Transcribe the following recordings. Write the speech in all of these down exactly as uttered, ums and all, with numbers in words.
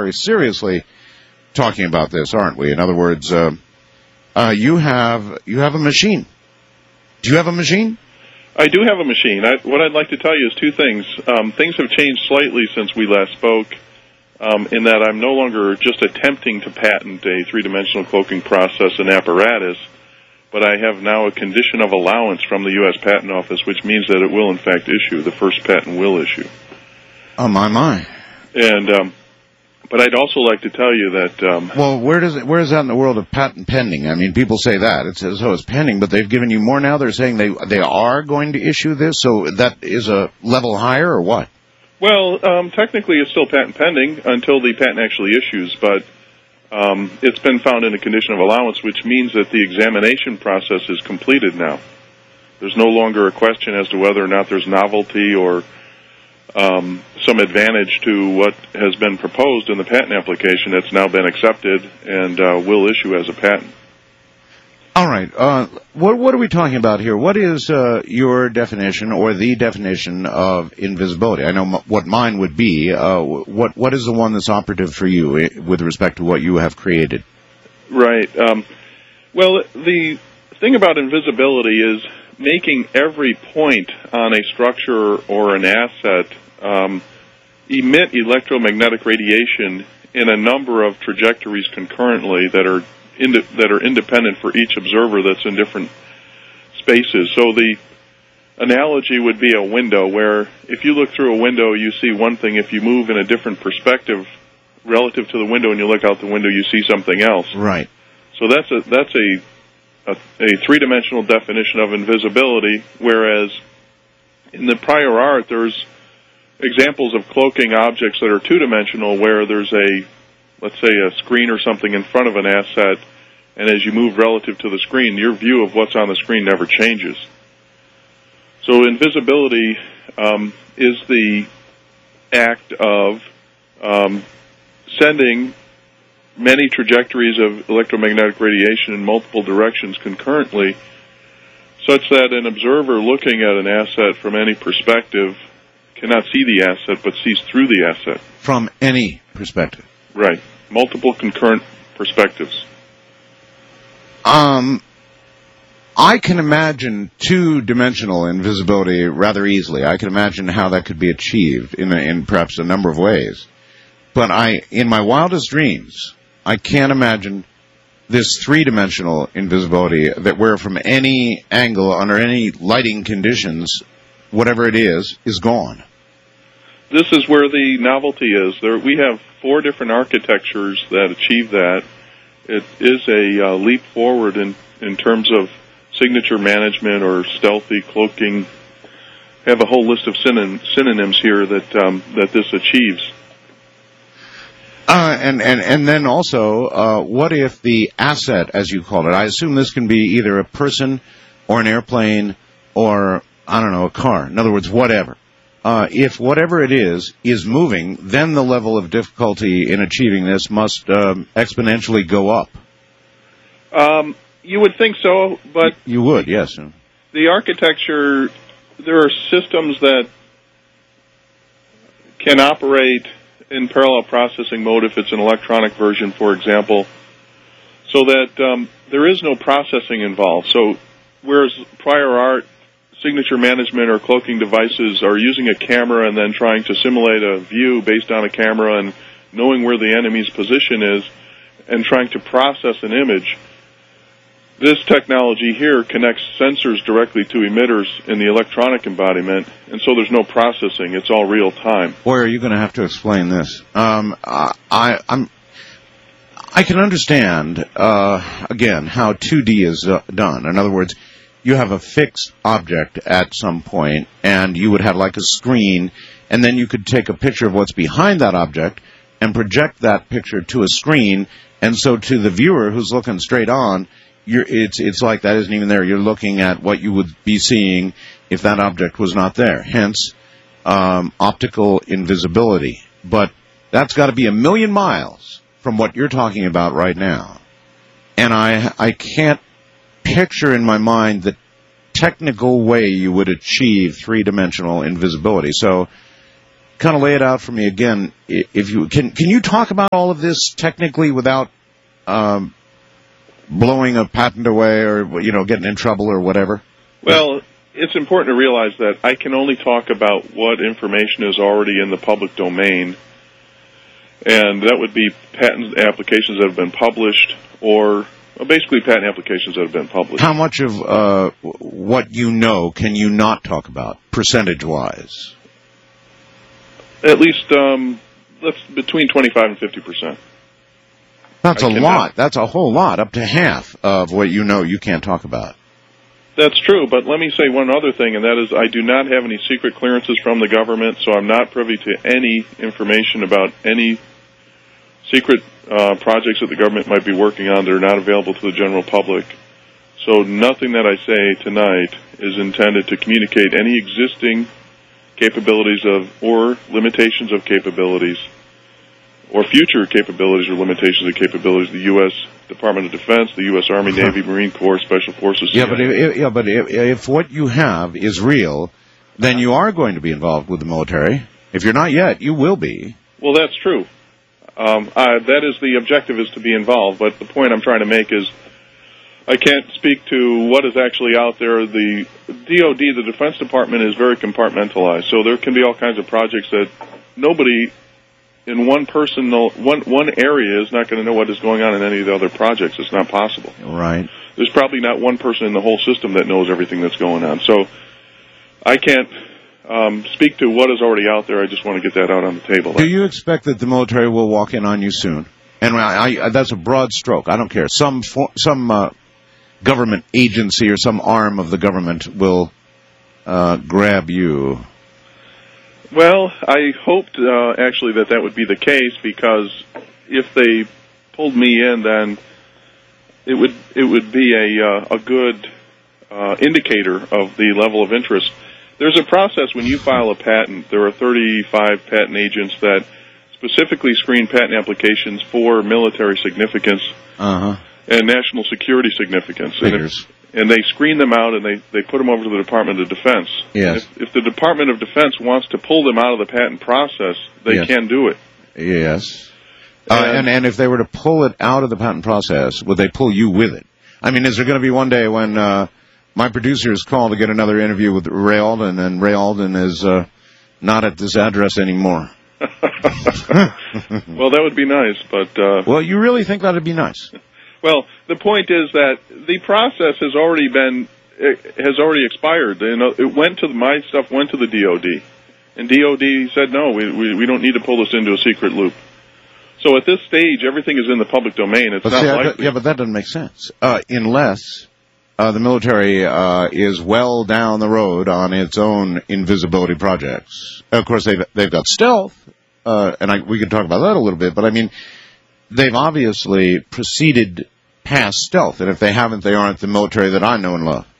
very seriously talking about this, aren't we? In other words, uh, uh, you have you have a machine. Do you have a machine? I do have a machine. I, what I'd like to tell you is two things. Um, things have changed slightly since we last spoke, um, in that I'm no longer just attempting to patent a three-dimensional cloaking process and apparatus, but I have now a condition of allowance from the U S Patent Office, which means that it will, in fact, issue. The first patent will issue. Oh, my, my. And, um, but I'd also like to tell you that... Um, well, where does it, where is that in the world of patent pending? I mean, people say that. It says, oh, it's pending, but they've given you more now. They're saying they they are going to issue this, so that is a level higher, or what? Well, um, technically it's still patent pending until the patent actually issues, but... Um, it's been found in a condition of allowance, which means that the examination process is completed now. There's no longer a question as to whether or not there's novelty or um, some advantage to what has been proposed in the patent application. It's now been accepted and uh, will issue as a patent. All right. Uh, what, what are we talking about here? What is uh, your definition or the definition of invisibility? I know m- what mine would be. Uh, what What is the one that's operative for you with respect to what you have created? Right. Um, well, the thing about invisibility is making every point on a structure or an asset um, emit electromagnetic radiation in a number of trajectories concurrently that are Indi- that are independent for each observer that's in different spaces. So the analogy would be a window where if you look through a window, you see one thing. If you move in a different perspective relative to the window and you look out the window, you see something else. Right. So that's a, that's a, a, a three-dimensional definition of invisibility, whereas in the prior art, there's examples of cloaking objects that are two-dimensional where there's a let's say a screen or something in front of an asset, and as you move relative to the screen, your view of what's on the screen never changes. So invisibility um, is the act of um, sending many trajectories of electromagnetic radiation in multiple directions concurrently, such that an observer looking at an asset from any perspective cannot see the asset, but sees through the asset. From any perspective. Right. Multiple concurrent perspectives. Um, I can imagine two-dimensional invisibility rather easily. I can imagine how that could be achieved in, a, in perhaps a number of ways. But I, in my wildest dreams, I can't imagine this three-dimensional invisibility that where from any angle, under any lighting conditions, whatever it is, is gone. This is where the novelty is. There, we have four different architectures that achieve that. It is a uh, leap forward in, in terms of signature management or stealthy cloaking. I have a whole list of synon- synonyms here that um, that this achieves. Uh, and, and, and then also, uh, what if the asset, as you call it, I assume this can be either a person or an airplane or, I don't know, a car. In other words, whatever. Uh, if whatever it is is moving, then the level of difficulty in achieving this must um, exponentially go up. Um, you would think so, but... You would, yes. The architecture, there are systems that can operate in parallel processing mode if it's an electronic version, for example, so that um, there is no processing involved. So whereas prior art, signature management or cloaking devices are using a camera and then trying to simulate a view based on a camera and knowing where the enemy's position is and trying to process an image, this technology here connects sensors directly to emitters in the electronic embodiment, and so there's no processing. It's all real time. Boy, are you going to have to explain this. Um, I, I'm, I can understand, uh, again, how two D is uh, done. In other words, you have a fixed object at some point, and you would have like a screen, and then you could take a picture of what's behind that object and project that picture to a screen, and so to the viewer who's looking straight on, You're, it's it's like that isn't even there. You're looking at what you would be seeing if that object was not there. Hence, um, optical invisibility. But that's got to be a million miles from what you're talking about right now. And I I can't picture in my mind the technical way you would achieve three-dimensional invisibility. So kind of lay it out for me again? If you can, can you talk about all of this technically without um, blowing a patent away or, you know, getting in trouble or whatever? Well, it's important to realize that I can only talk about what information is already in the public domain, and that would be patent applications that have been published or well, basically patent applications that have been published. How much of uh, what you know can you not talk about, percentage-wise? At least um, that's between twenty-five and fifty percent. That's I a cannot. lot. That's a whole lot, up to half of what you know you can't talk about. That's true, but let me say one other thing, and that is I do not have any secret clearances from the government, so I'm not privy to any information about any secret uh, projects that the government might be working on that are not available to the general public. So nothing that I say tonight is intended to communicate any existing capabilities of or limitations of capabilities or future capabilities or limitations of capabilities of the U S Department of Defense, the U S Army, Navy, Marine Corps, Special Forces. Yeah, but if, yeah, but if, if what you have is real, then you are going to be involved with the military. If you're not yet, you will be. Well, that's true. Um, I, that is the objective, is to be involved. But the point I'm trying to make is I can't speak to what is actually out there. The D O D, the Defense Department, is very compartmentalized. So there can be all kinds of projects that nobody in one person, one one area is not going to know what is going on in any of the other projects. It's not possible. Right. There's probably not one person in the whole system that knows everything that's going on. So I can't um, speak to what is already out there. I just want to get that out on the table. Do you expect that the military will walk in on you soon? And I, I, that's a broad stroke. I don't care. Some for, some uh, government agency or some arm of the government will uh, grab you. Well, I hoped uh, actually that that would be the case, because if they pulled me in, then it would it would be a uh, a good uh, indicator of the level of interest. There's a process when you file a patent. There are thirty-five patent agents that specifically screen patent applications for military significance uh-huh. and national security significance. Figures. And they screen them out, and they, they put them over to the Department of Defense. Yes. If, if the Department of Defense wants to pull them out of the patent process, they yes. can do it. Yes. Uh, and, and if they were to pull it out of the patent process, would they pull you with it? I mean, is there going to be one day when uh, my producer is called to get another interview with Ray Alden, and Ray Alden is uh, not at this address anymore? Well, that would be nice, but... Uh, well, you really think that would be nice? Well, the point is that the process has already been, has already expired. You know, it went to, my stuff went to the D O D. And D O D said, no, we, we, we don't need to pull this into a secret loop. So at this stage, everything is in the public domain. It's but not see, likely. I, yeah, but that doesn't make sense. Uh, unless uh, the military uh, is well down the road on its own invisibility projects. Of course, they've, they've got stealth, uh, and I, we can talk about that a little bit, but I mean, they've obviously proceeded past stealth, and if they haven't, they aren't the military that I know and love.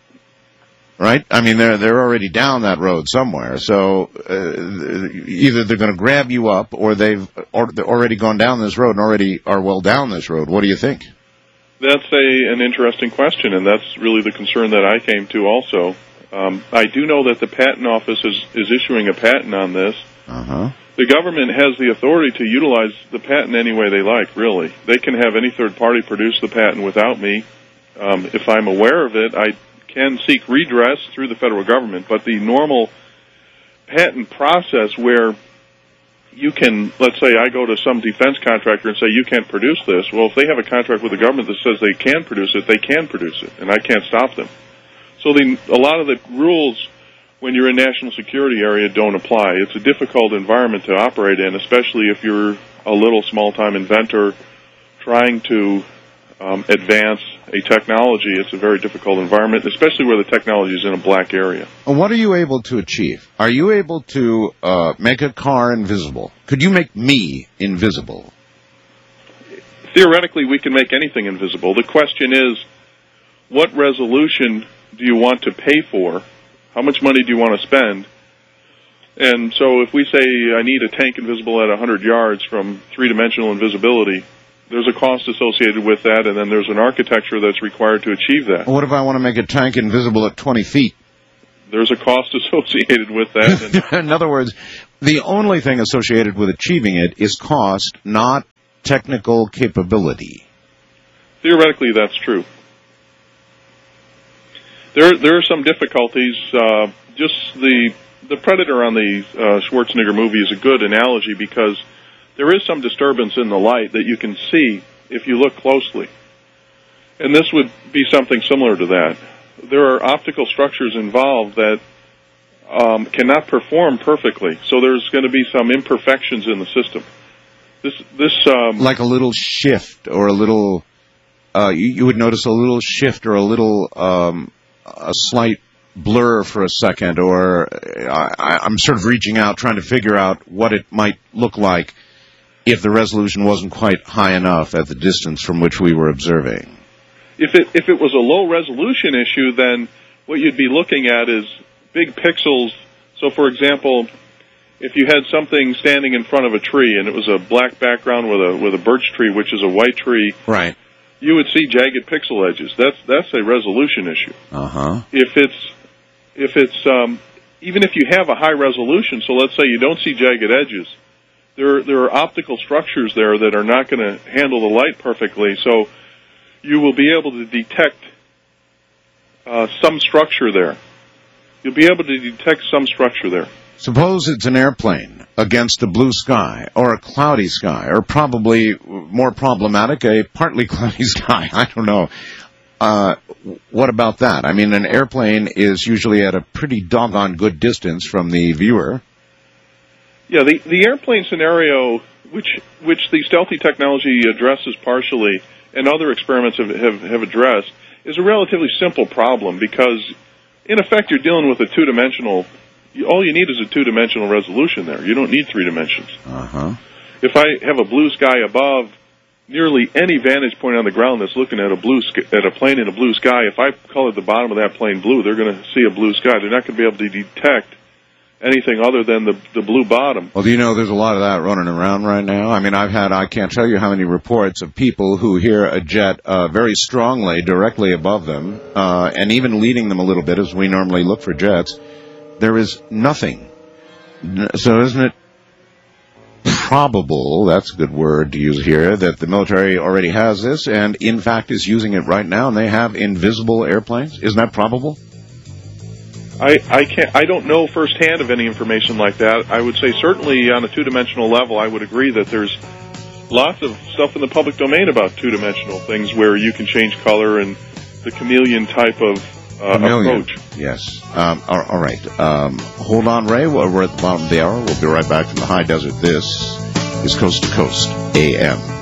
Right? I mean, they're they're already down that road somewhere. So uh, either they're going to grab you up, or they've or they're already gone down this road and already are well down this road. What do you think? That's a an interesting question, and that's really the concern that I came to also. Um, I do know that the Patent Office is, is issuing a patent on this. Uh-huh. The government has the authority to utilize the patent any way they like, really. They can have any third party produce the patent without me. Um, if I'm aware of it, I can seek redress through the federal government, but the normal patent process where you can, let's say I go to some defense contractor and say, you can't produce this. Well, if they have a contract with the government that says they can produce it, they can produce it, and I can't stop them. So the, a lot of the rules when you're in national security area don't apply. It's a difficult environment to operate in, especially if you're a little small-time inventor trying to um, advance a technology. It's a very difficult environment, especially where the technology is in a black area. What are you able to achieve? Are you able to uh, make a car invisible? Could you make me invisible? Theoretically, we can make anything invisible. The question is, what resolution do you want to pay for? How much money do you want to spend? And so if we say I need a tank invisible at one hundred yards from three-dimensional invisibility, there's a cost associated with that, and then there's an architecture that's required to achieve that. What if I want to make a tank invisible at twenty feet? There's a cost associated with that. And in other words, the only thing associated with achieving it is cost, not technical capability. Theoretically, that's true. There, there are some difficulties. Uh, just the the Predator on the uh, Schwarzenegger movie is a good analogy because there is some disturbance in the light that you can see if you look closely. And this would be something similar to that. There are optical structures involved that um, cannot perform perfectly, so there's going to be some imperfections in the system. This, this um, like a little shift or a little, uh, you, you would notice a little shift or a little, um, a slight blur for a second, or I, I'm sort of reaching out, trying to figure out what it might look like if the resolution wasn't quite high enough at the distance from which we were observing. If it if it was a low resolution issue, then what you'd be looking at is big pixels. So, for example, if you had something standing in front of a tree and it was a black background with a with a birch tree, which is a white tree, right, you would see jagged pixel edges. That's that's a resolution issue. Uh huh. If it's if it's um, even if you have a high resolution, so let's say you don't see jagged edges, there there are optical structures there that are not going to handle the light perfectly. So you will be able to detect uh, some structure there. You'll be able to detect some structure there. Suppose it's an airplane against a blue sky or a cloudy sky, or probably more problematic, a partly cloudy sky. I don't know. Uh, what about that? I mean, an airplane is usually at a pretty doggone good distance from the viewer. Yeah, the, the airplane scenario, which which the stealthy technology addresses partially, and other experiments have, have, have addressed, is a relatively simple problem because, in effect, you're dealing with a two-dimensional. All you need is a two-dimensional resolution there. You don't need three dimensions. Uh-huh. If I have a blue sky above, nearly any vantage point on the ground that's looking at a blue sk- at a plane in a blue sky, if I color the bottom of that plane blue, they're going to see a blue sky. They're not going to be able to detect anything other than the the blue bottom. Well, do you know there's a lot of that running around right now? I mean, I've had, I can't tell you how many reports of people who hear a jet uh, very strongly directly above them, uh, and even leading them a little bit as we normally look for jets. There is nothing. So isn't it probable, that's a good word to use here, that the military already has this and, in fact, is using it right now, and they have invisible airplanes? Isn't that probable? I, I can't. I don't know firsthand of any information like that. I would say certainly on a two-dimensional level, I would agree that there's lots of stuff in the public domain about two-dimensional things where you can change color and the chameleon type of uh, approach. Yes. Um, all, all right. Um, hold on, Ray. We're at the bottom of the hour. We'll be right back from the high desert. This is Coast to Coast A M.